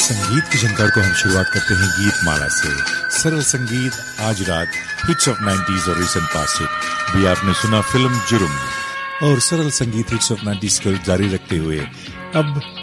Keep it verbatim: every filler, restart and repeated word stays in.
संगीत की झनकार को हम शुरुआत करते हैं गीत माला से। सरल संगीत आज रात हिट्स ऑफ नाइंटीज़ और रीसेंट पास्ट हिट भी आपने सुना फिल्म जुर्म, और सरल संगीत हिट्स ऑफ नाइंटीज़ को जारी रखते हुए अब